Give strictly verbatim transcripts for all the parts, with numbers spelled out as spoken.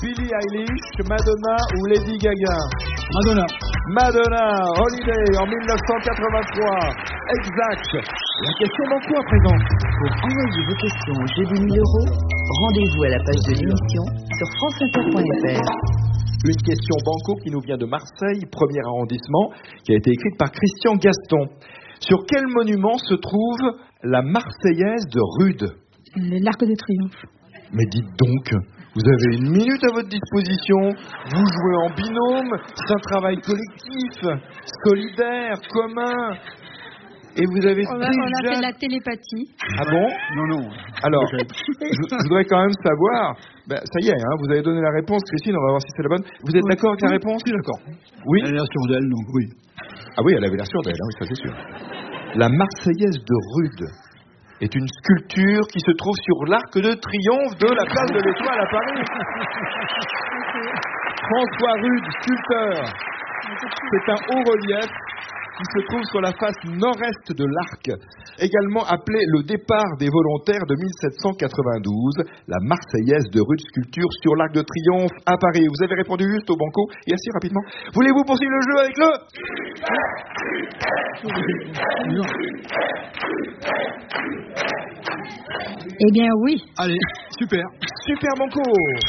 Billie Eilish, Madonna ou Lady Gaga? Madonna. Madonna, Holiday en dix-neuf cent quatre-vingt-trois. Exact. La question banco à présent. Pour envoyer vos questions au jeu des mille euros, rendez-vous à la page de l'émission sur franceinter point f r. Une question banco qui nous vient de Marseille, premier arrondissement, qui a été écrite par Christian Gaston. Sur quel monument se trouve la Marseillaise de Rude? L'Arc de Triomphe. Mais dites donc, vous avez une minute à votre disposition, vous jouez en binôme, c'est un travail collectif, solidaire, commun, et vous avez on a, déjà... on a fait de la télépathie. Ah bon? Non, non. Alors, je, je voudrais quand même savoir, ben, ça y est, hein, vous avez donné la réponse, Christine, on va voir si c'est la bonne. Vous êtes Oui. d'accord avec la réponse? Je suis d'accord. Oui. Elle a l'air sûre d'elle, donc oui. Ah oui, elle avait l'air sûre d'elle, hein, oui, ça c'est sûr. La Marseillaise de Rude est une sculpture qui se trouve sur l'Arc de Triomphe de la place de l'Étoile à Paris. François Rude, sculpteur. C'est un haut relief qui se trouve sur la face nord-est de l'arc, également appelé le départ des volontaires de mille sept cent quatre-vingt-douze, la Marseillaise de Rude, sculpture sur l'Arc de Triomphe à Paris. Vous avez répondu juste au banco et assez rapidement. Voulez-vous poursuivre le jeu avec le... Eh bien oui. Allez, super. Super banco.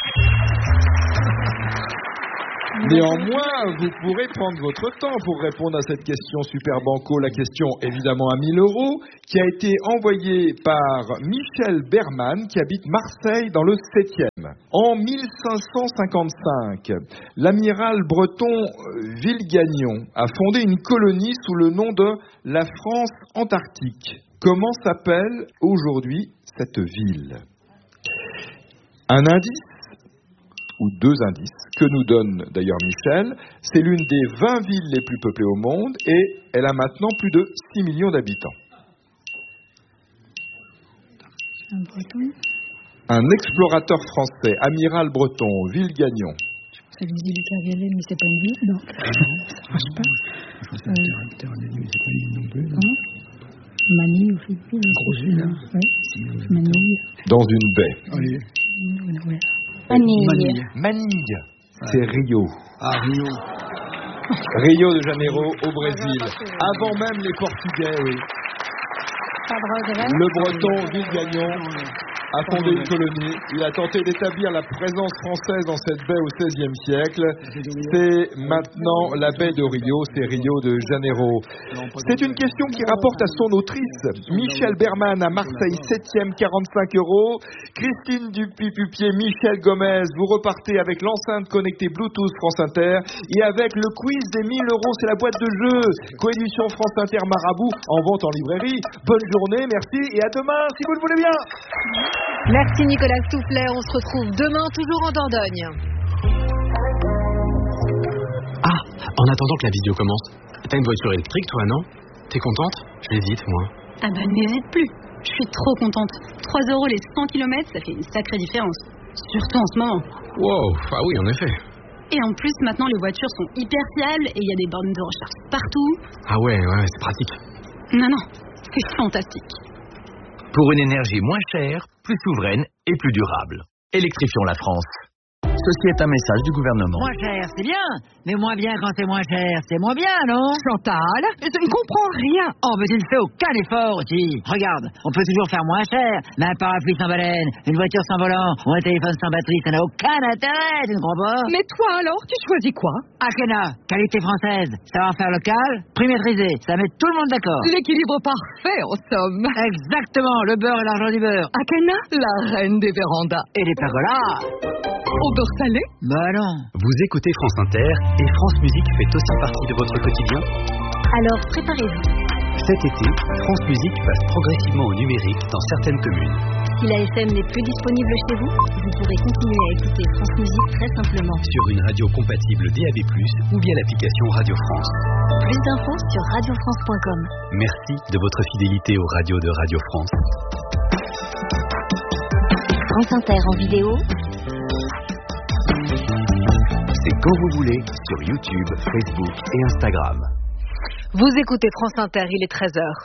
Néanmoins, vous pourrez prendre votre temps pour répondre à cette question super banco, la question évidemment à mille euros, qui a été envoyée par Michel Berman, qui habite Marseille dans le septième. En mille cinq cent cinquante-cinq, l'amiral breton Villegagnon a fondé une colonie sous le nom de la France Antarctique. Comment s'appelle aujourd'hui cette ville? Un indice ou deux indices que nous donne d'ailleurs Michel. C'est l'une des vingt villes les plus peuplées au monde et elle a maintenant plus de six millions d'habitants. Un breton. Un explorateur français, amiral breton, Villegagnon. Ça lui dit Lucas Vialet, mais c'est pas une ville, donc ça marche pas. Je pense que c'est terre de nuit, c'est pas une île non plus. Manille ou Philippines. Grosse ville, hein. Oui, Manille. Dans une baie. Allez. Ouais. Manille. Manille. Manille. C'est Rio. Ah, Rio. Rio de Janeiro au Brésil. Avant même les Portugais, oui. Pas de regret. Le breton Villegagnon a fondé une colonie. Il a tenté d'établir la présence française dans cette baie au seizième siècle. C'est maintenant la baie de Rio, c'est Rio de Janeiro. C'est une question qui rapporte à son autrice, Michel Berman à Marseille, septième, quarante-cinq euros. Christine Dupuy-Pupier, Michel Gomez, vous repartez avec l'enceinte connectée Bluetooth France Inter et avec le quiz des mille euros, c'est la boîte de jeu. Coédition France Inter Marabout, en vente en librairie. Bonne journée, merci et à demain si vous le voulez bien. Merci Nicolas Soufflet, on se retrouve demain toujours en Dordogne. Ah, en attendant que la vidéo commence, t'as une voiture électrique toi, non? T'es contente? J'hésite moi. Ah bah n'hésite plus, je suis trop contente. trois euros les cent kilomètres, ça fait une sacrée différence. Surtout en ce moment. Wow, ah oui en effet. Et en plus maintenant les voitures sont hyper fiables et il y a des bornes de recharge partout. Ah ouais, ouais, c'est pratique. Non, non, c'est fantastique. Pour une énergie moins chère, plus souveraine et plus durable. Électrifions la France. Ceci est un message du gouvernement. Moins cher, c'est bien. Mais moins bien quand c'est moins cher, c'est moins bien, non? Chantal, je ne comprends rien. Oh, mais tu ne fais aucun effort, aussi. Regarde, on peut toujours faire moins cher. Mais un parapluie sans baleine, une voiture sans volant, ou un téléphone sans batterie, ça n'a aucun intérêt, tu ne crois pas? Mais toi alors, tu choisis quoi? Akena, qualité française, savoir-faire local, prix maîtrisé, ça met tout le monde d'accord. L'équilibre parfait, en somme. Exactement, le beurre et l'argent du beurre. Akena, la reine des vérandas. Et des pergolas. Au beurre salé? Bah non. Vous écoutez France Inter et France Musique fait aussi partie de votre quotidien. Alors préparez-vous. Cet été, France Musique passe progressivement au numérique dans certaines communes. Si la F M n'est plus disponible chez vous, vous pourrez continuer à écouter France Musique très simplement. Sur une radio compatible D A B plus, ou via l'application Radio France. Plus d'infos sur radio france point com. Merci de votre fidélité aux radios de Radio France. France Inter en vidéo. C'est quand vous voulez sur YouTube, Facebook et Instagram. Vous écoutez France Inter, il est treize heures.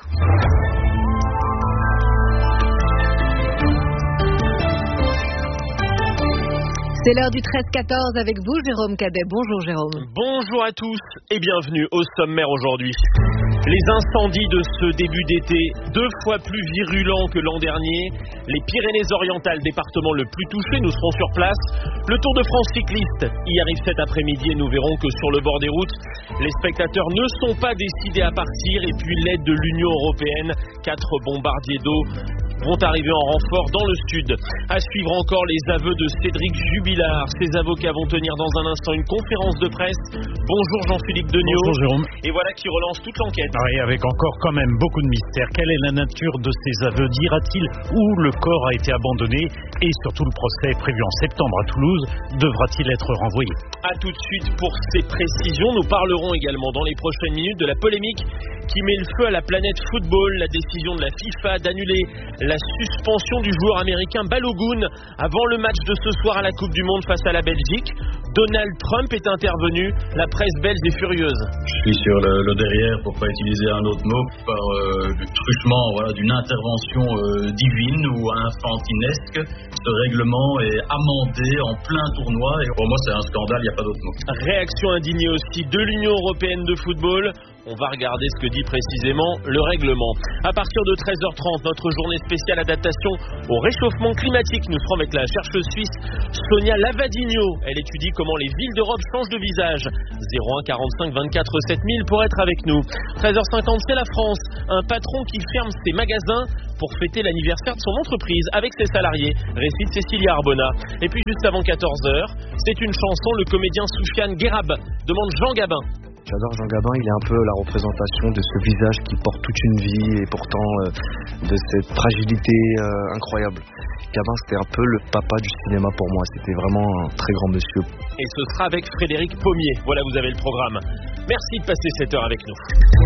C'est l'heure du treize quatorze avec vous, Jérôme Cadet. Bonjour Jérôme. Bonjour à tous et bienvenue au sommaire aujourd'hui. Les incendies de ce début d'été, deux fois plus virulents que l'an dernier. Les Pyrénées-Orientales, département le plus touché, nous serons sur place. Le Tour de France cycliste y arrive cet après-midi et nous verrons que sur le bord des routes, les spectateurs ne sont pas décidés à partir. Et puis l'aide de l'Union européenne, quatre bombardiers d'eau vont arriver en renfort dans le sud. À suivre encore les aveux de Cédric Jubilard. Ses avocats vont tenir dans un instant une conférence de presse. Bonjour Jean-Philippe Degnaud. Bonjour Jérôme. Et voilà qui relance toute l'enquête. Oui, avec encore quand même beaucoup de mystères. Quelle est la nature de ces aveux? Dira-t-il où le corps a été abandonné? Et surtout le procès prévu en septembre à Toulouse, devra-t-il être renvoyé? A tout de suite pour ces précisions. Nous parlerons également dans les prochaines minutes de la polémique qui met le feu à la planète football. La décision de la FIFA d'annuler la suspension du joueur américain Balogun avant le match de ce soir à la Coupe du Monde face à la Belgique. Donald Trump est intervenu. La presse belge est furieuse. Je suis sur le, le derrière, pour pas utiliser un autre mot, par euh, le truchement voilà, d'une intervention euh, divine ou infantinesque. Ce règlement est amendé en plein tournoi et pour moi c'est un scandale, il n'y a pas d'autre mot. Réaction indignée aussi de l'Union européenne de football. On va regarder ce que dit précisément le règlement. À partir de treize heures trente, notre journée spéciale adaptation au réchauffement climatique. Nous serons avec la chercheuse suisse Sonia Lavadino. Elle étudie comment les villes d'Europe changent de visage. zéro un quarante-cinq vingt-quatre sept mille pour être avec nous. treize heures cinquante, c'est la France. Un patron qui ferme ses magasins pour fêter l'anniversaire de son entreprise avec ses salariés. Récit de Cécilia Arbona. Et puis juste avant quatorze heures, c'est une chanson. Le comédien Soufiane Guérab demande Jean Gabin. J'adore Jean Gabin, il est un peu la représentation de ce visage qui porte toute une vie et pourtant euh, de cette fragilité euh, incroyable. Gabin, c'était un peu le papa du cinéma pour moi, c'était vraiment un très grand monsieur. Et ce sera avec Frédéric Pommier. Voilà, vous avez le programme. Merci de passer cette heure avec nous.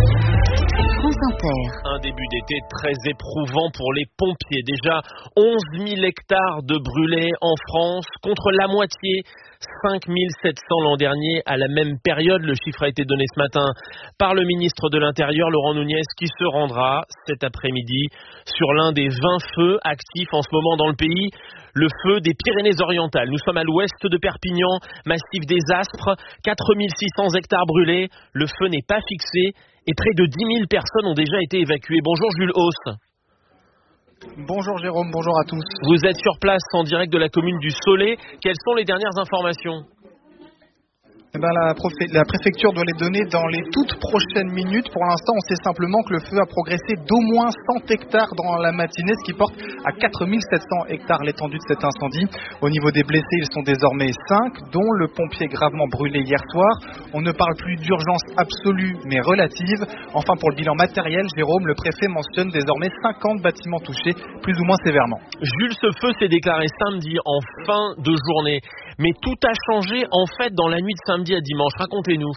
France Inter. Un début d'été très éprouvant pour les pompiers. Déjà onze mille hectares de brûlés en France, contre la moitié, cinq mille sept cents l'an dernier. À la même période, le chiffre a été donné ce matin par le ministre de l'Intérieur, Laurent Nunez, qui se rendra cet après-midi sur l'un des vingt feux actifs en ce moment dans le pays. Le feu des Pyrénées-Orientales. Nous sommes à l'ouest de Perpignan, massif des Aspres, quatre mille six cents hectares brûlés. Le feu n'est pas fixé et près de dix mille personnes ont déjà été évacuées. Bonjour Jules Hauss. Bonjour Jérôme, bonjour à tous. Vous êtes sur place en direct de la commune du Soleil. Quelles sont les dernières informations ? Eh ben, la, profé- la préfecture doit les donner dans les toutes prochaines minutes. Pour l'instant, on sait simplement que le feu a progressé d'au moins cent hectares dans la matinée, ce qui porte à quatre mille sept cents hectares l'étendue de cet incendie. Au niveau des blessés, ils sont désormais cinq, dont le pompier gravement brûlé hier soir. On ne parle plus d'urgence absolue, mais relative. Enfin, pour le bilan matériel, Jérôme, le préfet mentionne désormais cinquante bâtiments touchés, plus ou moins sévèrement. Jules, ce feu s'est déclaré samedi en fin de journée. Mais tout a changé en fait dans la nuit de samedi à dimanche. Racontez-nous.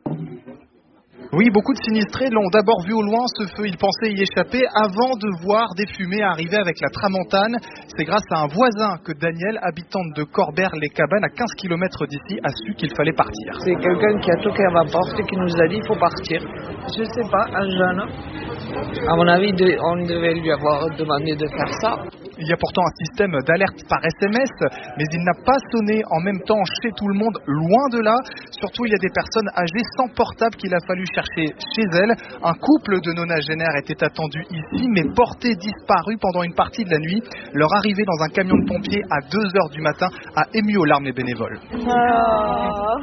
Oui, beaucoup de sinistrés l'ont d'abord vu au loin, ce feu. Ils pensaient y échapper avant de voir des fumées arriver avec la tramontane. C'est grâce à un voisin que Daniel, habitante de Corbert-les-Cabanes, à quinze kilomètres d'ici, a su qu'il fallait partir. C'est quelqu'un qui a toqué à ma porte et qui nous a dit qu'il faut partir. Je ne sais pas, un jeune. À mon avis, on devait lui avoir demandé de faire ça. Il y a pourtant un système d'alerte par S M S, mais il n'a pas sonné en même temps chez tout le monde, loin de là. Surtout, il y a des personnes âgées sans portable qu'il a fallu chercher chez elles. Un couple de nonagénaires était attendu ici, mais porté disparu pendant une partie de la nuit. Leur arrivée dans un camion de pompiers à deux heures du matin a ému aux larmes les bénévoles. Ah.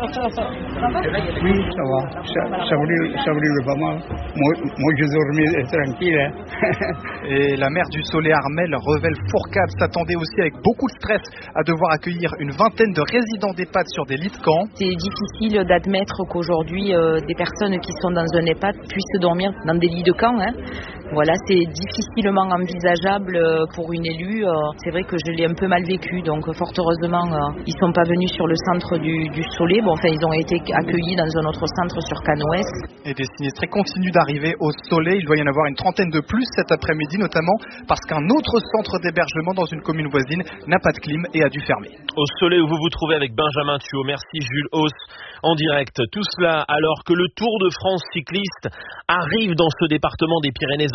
Oui, ça va. Ça, ça brûle, ça brûle pas mal. Moi, moi je dormais tranquille. Hein. Et la maire du Soleil, Armelle Revel Fourcade, s'attendait aussi avec beaucoup de stress à devoir accueillir une vingtaine de résidents d'EHPAD sur des lits de camp. C'est difficile d'admettre qu'aujourd'hui euh, des personnes qui sont dans un EHPAD puissent dormir dans des lits de camp. Hein. Voilà, c'est difficilement envisageable pour une élue. C'est vrai que je l'ai un peu mal vécu, donc fort heureusement, ils ne sont pas venus sur le centre du, du Soleil. Bon, enfin, ils ont été accueillis dans un autre centre sur Cannes-Ouest. Et des sinistrés continuent d'arriver au Soleil. Il doit y en avoir une trentaine de plus cet après-midi, notamment parce qu'un autre centre d'hébergement dans une commune voisine n'a pas de clim et a dû fermer. Au Soleil où vous vous trouvez avec Benjamin Thuot. Merci Jules Hauss en direct. Tout cela alors que le Tour de France cycliste arrive dans ce département des Pyrénées-Orientales.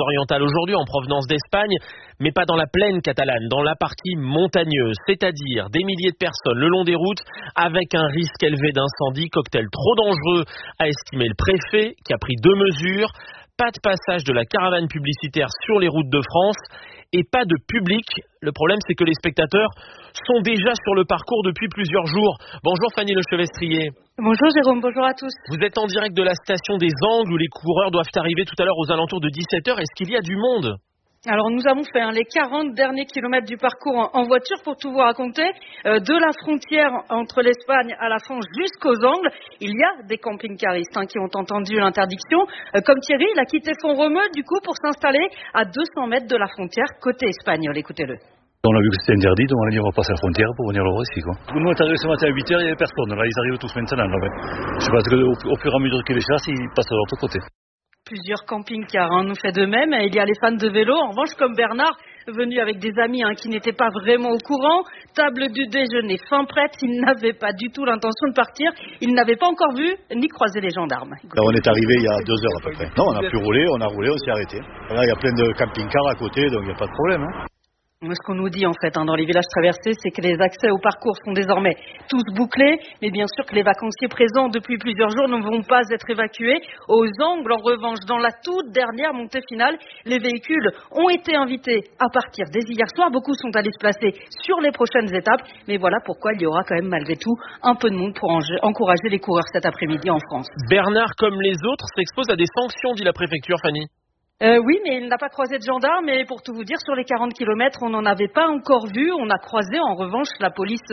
Pyrénées-Orientales aujourd'hui en provenance d'Espagne, mais pas dans la plaine catalane, dans la partie montagneuse, c'est-à-dire des milliers de personnes le long des routes avec un risque élevé d'incendie, cocktail trop dangereux, a estimé le préfet qui a pris deux mesures. Pas de passage de la caravane publicitaire sur les routes de France et pas de public. Le problème, c'est que les spectateurs sont déjà sur le parcours depuis plusieurs jours. Bonjour Fanny Lechevestrier. Bonjour Jérôme, bonjour à tous. Vous êtes en direct de la station des Angles où les coureurs doivent arriver tout à l'heure aux alentours de dix-sept heures. Est-ce qu'il y a du monde ? Alors nous avons fait hein, les quarante derniers kilomètres du parcours en, en voiture pour tout vous raconter. Euh, de la frontière entre l'Espagne à la France jusqu'aux Angles, il y a des camping-caristes hein, qui ont entendu l'interdiction. Euh, comme Thierry, il a quitté Font-Romeu du coup pour s'installer à deux cents mètres de la frontière côté espagnol. Écoutez-le. On a vu que c'était interdit, donc on a dit on va passer la frontière pour venir le voir ici. Quoi. Nous on est arrivés ce matin à huit heures, il n'y avait personne. Là ils arrivent tous maintenant. Là, ouais. Je pense qu'au au fur et à mesure qu'ils les chassent, ils passent de l'autre côté. Plusieurs camping-cars hein, nous fait de même. Il y a les fans de vélo. En revanche, comme Bernard, venu avec des amis hein, qui n'étaient pas vraiment au courant, table du déjeuner fin prête. Il n'avait pas du tout l'intention de partir. Il n'avait pas encore vu ni croisé les gendarmes. Là, on est arrivé il y a deux heures à peu près. Non, on a pu rouler, on a roulé, on s'est arrêté. Là, il y a plein de camping-cars à côté, donc il n'y a pas de problème. Hein. Ce qu'on nous dit en fait hein, dans les villages traversés, c'est que les accès au parcours sont désormais tous bouclés, mais bien sûr que les vacanciers présents depuis plusieurs jours ne vont pas être évacués. Aux Angles, en revanche, dans la toute dernière montée finale, les véhicules ont été invités à partir dès hier soir. Beaucoup sont allés se placer sur les prochaines étapes, mais voilà pourquoi il y aura quand même malgré tout un peu de monde pour encourager les coureurs cet après-midi en France. Bernard, comme les autres, s'expose à des sanctions, dit la préfecture, Fanny. Euh, oui, mais il n'a pas croisé de gendarme. Et pour tout vous dire, sur les quarante kilomètres, on n'en avait pas encore vu. On a croisé en revanche la police